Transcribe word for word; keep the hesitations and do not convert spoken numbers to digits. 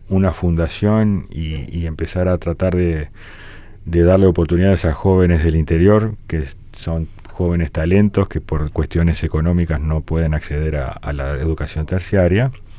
una fundación y, y empezar a tratar de, de darle oportunidades a jóvenes del interior, que son jóvenes talentos que por cuestiones económicas no pueden acceder a, a la educación terciaria.